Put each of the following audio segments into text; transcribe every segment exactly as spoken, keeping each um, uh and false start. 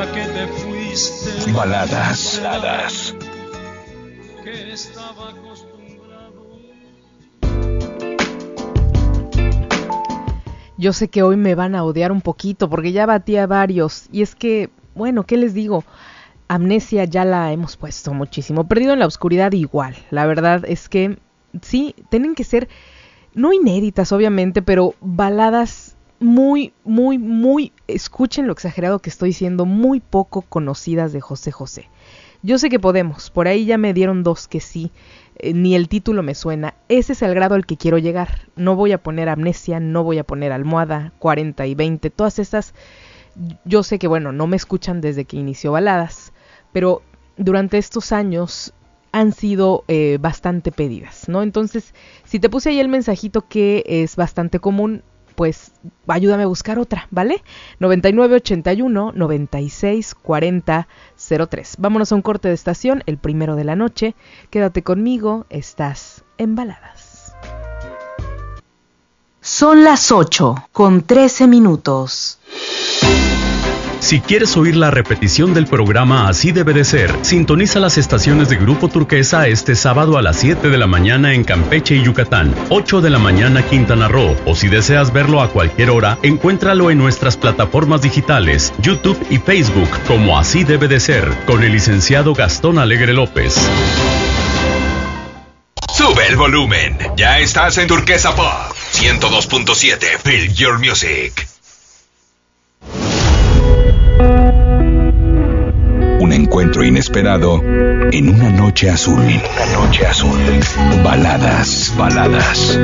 hasta que te fuiste. Baladas, baladas. Que estaba acostumbrado. Yo sé que hoy me van a odiar un poquito porque ya batí a varios. Y es que, bueno, ¿qué les digo? Amnesia ya la hemos puesto muchísimo. Perdido en la oscuridad igual. La verdad es que sí, tienen que ser, no inéditas obviamente, pero baladas muy, muy, muy, escuchen lo exagerado que estoy diciendo, muy poco conocidas de José José. Yo sé que podemos, por ahí ya me dieron dos que sí, eh, ni el título me suena. Ese es el grado al que quiero llegar. No voy a poner Amnesia, no voy a poner Almohada, cuarenta y veinte, todas estas. Yo sé que, bueno, no me escuchan desde que inició Baladas, pero durante estos años han sido eh, bastante pedidas, ¿no? Entonces, si te puse ahí el mensajito que es bastante común, pues ayúdame a buscar otra, ¿vale? noventa y nueve ochenta y uno noventa y seis cuarenta cero tres. Vámonos a un corte de estación, el primero de la noche. Quédate conmigo, estás en Baladas. Son las ocho con trece minutos. Si quieres oír la repetición del programa Así Debe de Ser, sintoniza las estaciones de Grupo Turquesa este sábado a las siete de la mañana en Campeche y Yucatán, ocho de la mañana Quintana Roo, o si deseas verlo a cualquier hora, encuéntralo en nuestras plataformas digitales, YouTube y Facebook como Así Debe de Ser, con el licenciado Gastón Alegre López. Sube el volumen, ya estás en Turquesa Pop ciento dos punto siete, Feel Your Music. Un encuentro inesperado en una noche azul. En una noche azul. Baladas, baladas.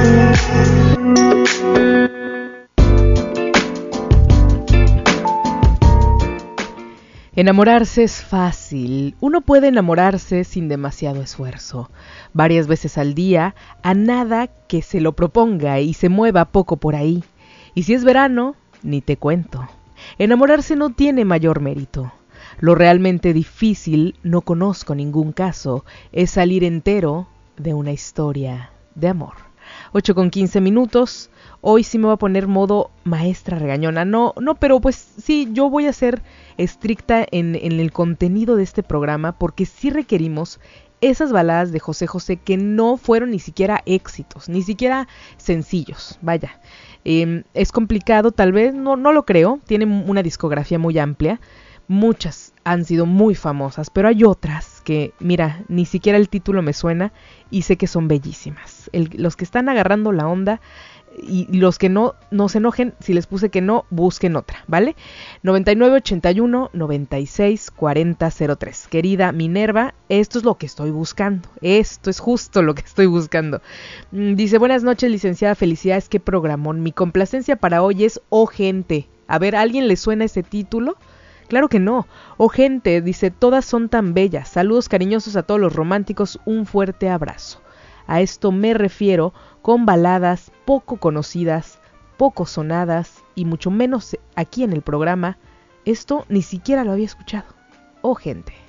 Enamorarse es fácil. Uno puede enamorarse sin demasiado esfuerzo. Varias veces al día, a nada que se lo proponga y se mueva poco por ahí. Y si es verano, ni te cuento. Enamorarse no tiene mayor mérito. Lo realmente difícil, no conozco ningún caso, es salir entero de una historia de amor. ocho con quince minutos, hoy sí me voy a poner modo maestra regañona. No, no, pero pues sí, yo voy a ser estricta en, en el contenido de este programa porque sí requerimos esas baladas de José José que no fueron ni siquiera éxitos, ni siquiera sencillos, vaya. Eh, es complicado, tal vez, no, no lo creo, tiene una discografía muy amplia. Muchas han sido muy famosas, pero hay otras que, mira, ni siquiera el título me suena y sé que son bellísimas. El, los que están agarrando la onda y los que no, no se enojen, si les puse que no, busquen otra, ¿vale? noventa y nueve ochenta y uno noventa y seis cuarenta cero tres. Querida Minerva, esto es lo que estoy buscando, esto es justo lo que estoy buscando. Dice, buenas noches, licenciada, felicidades, qué programón. Mi complacencia para hoy es Oh Gente. A ver, ¿a alguien le suena ese título? Claro que no. Oh gente, dice, todas son tan bellas. Saludos cariñosos a todos los románticos, un fuerte abrazo. A esto me refiero con baladas poco conocidas, poco sonadas y mucho menos aquí en el programa. Esto ni siquiera lo había escuchado. Oh gente.